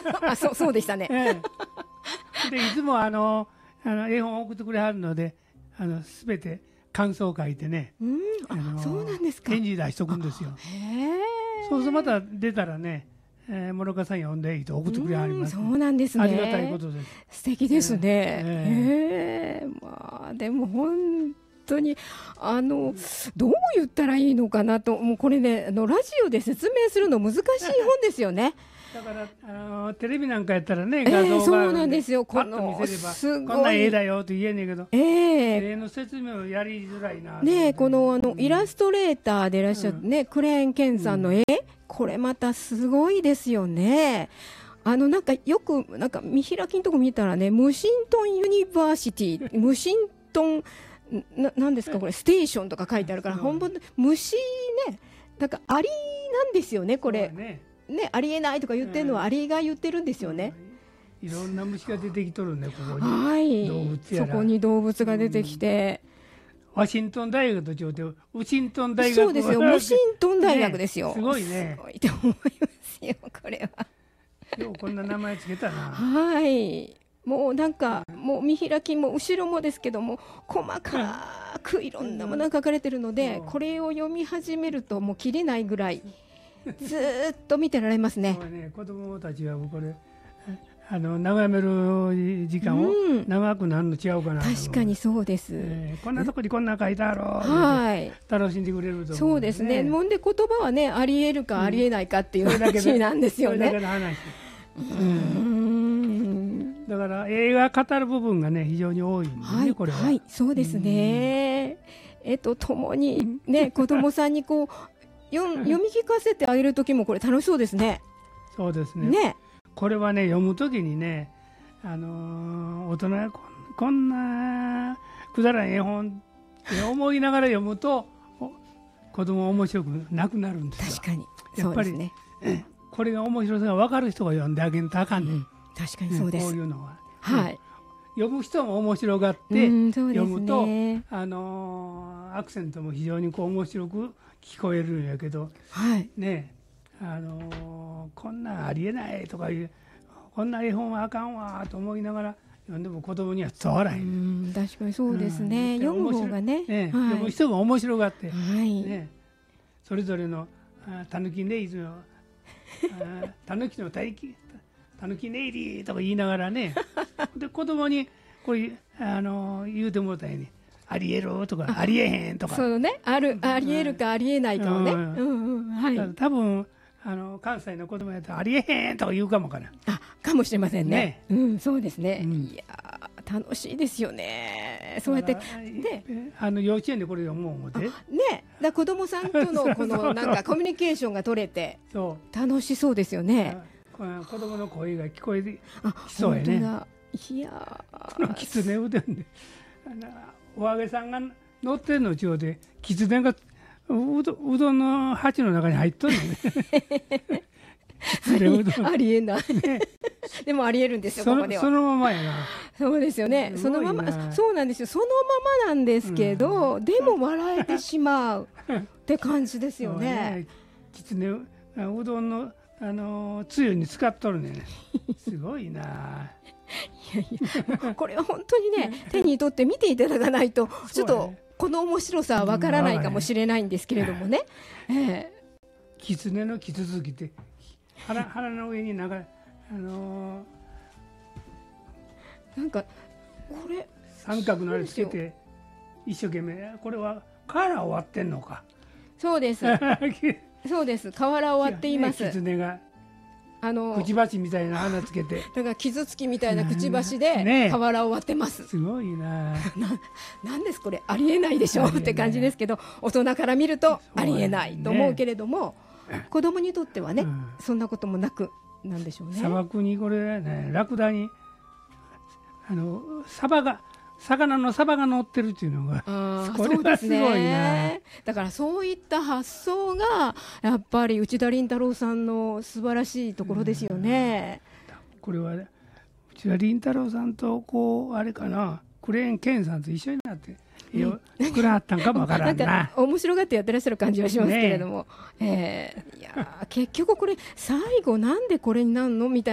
そうでしたね。 でいつも絵本を送ってくれはるので、すべて感想を書いてね、 そうなんですか。 返事出しとくんですよ。そうするとまた出たらね、諸岡さん呼んでいいと送ってくれはります、 そうなんですね。 ありがたいことです。 素敵ですね。まあでも本当にどう言ったらいいのかなと、もうこれね、ラジオで説明するの難しい本ですよね。 だからテレビなんかやったらね、画像がそうなんですよ。 パッと見せればすごいこんな絵だよと言えんねんけど、絵の説明をやりづらいな。 ね、このイラストレーターでいらっしゃるね、クレーン・ケンさんの絵、これまたすごいですよね。なんかよくなんか見開きのとこ見たらね、無神トンユニバーシティ、無神トンなんですかこれ、ステーションとか書いてあるから、本当に虫ね、なんかアリなんですよね、これね、ありえないとか言ってるのはアリが言ってるんですよね。 いろんな虫が出てきとるね、ここに。 はい、 動物やらそこに動物が出てきて、 ワシントン大学と違ってウシントン大学。 そうですよ、無神トン大学ですよ。 すごいね。 すごいと思いますよ、これは。 ようこんな名前つけたな。 はい、もうなんか、もう見開きも後ろもですけども、細かくいろんなものが書かれてるので、これを読み始めるともう切れないぐらいずっと見てられますね。 子供たちはこれ眺める時間を長くなるの違うかな。 確かにそうです。 こんなとこにこんな書いてあろう、 はい、 楽しんでくれると思う、ね。 そうですね。もんで言葉はね、ありえるかありえないかっていう話なんですよね。 それだけの話。だから映画語る部分がね非常に多いんですね、これは。 はい、そうですね。ともにね、子供さんにこう読み聞かせてあげる時もこれ楽しそうですね。 そうですね。 ね、 これはね読む時にね、大人がこんなくだらん絵本って思いながら読むと子供は面白くなくなるんですよ。 確かにやっぱりそうですね。これが面白さが分かる人が読んであげんとあかんね、 確かにそうです。 こういうのは、 はい、 読む人も面白がって読むと、アクセントも非常にこう面白く聞こえるんやけど、ね、こんなんありえないとかいう、こんな絵本はあかんわと思いながら読んでも子供には伝わらへん。 確かにそうですね。読む方がね、 読む人も面白がって、 ね、 それぞれのたぬきねいりのたぬきのたぬきねいりとか言いながらねで子供にこれ言うてもらったようにありえるとかありえへんとか、 そうね、ありえるかありえないかをね、 多分関西の子供やったらありえへんとか言うかもかな。 かもしれませんね。そうですね。いや楽しいですよね。そうやってね、 幼稚園でこれ読もう思ってね、 だ子供さんとのこのなんかコミュニケーションが取れて楽しそうですよね。 子供の声が聞こえてきそうやね。 いやきつねうどんでお揚げさんが乗ってるのちょうできつねがうどんの鉢の中に入っとるのね。 ありえない。でもありえるんですよ、ここでは。 そのままやな。 そうですよね。そのまま、そうなんですよ。そのままなんですけど、でも笑えてしまうって感じですよね。 きつねうどんのつゆに使っとるね。すごいな。 いやこれは本当にね、手に取って見ていただかないとちょっとこの面白さはわからないかもしれないんですけれどもね。 キツネのキツツキって腹の上になんかこれ三角のあれつけて一生懸命、これは瓦を割ってんのか。 そうですそうです、瓦を割っています。 キツネがくちばしみたいな花つけて、 だから傷つきみたいなくちばしで瓦を割ってます。 すごいな。 なんですこれ、ありえないでしょって感じですけど、大人から見るとありえないと思うけれども、子供にとってはね、そんなこともなくなんでしょうね。 砂漠にこれね、ラクダに魚のサバが乗ってるっていうのが、これはすごいな。 だからそういった発想がやっぱり内田倫太郎さんの素晴らしいところですよね。 これは内田倫太郎さんとあれかな、クレーン・ケンさんと一緒になって作らはったんかもわからんな。 なんか面白がってやってらっしゃる感じはしますけれども、いや結局これ最後なんでこれになるのみたいな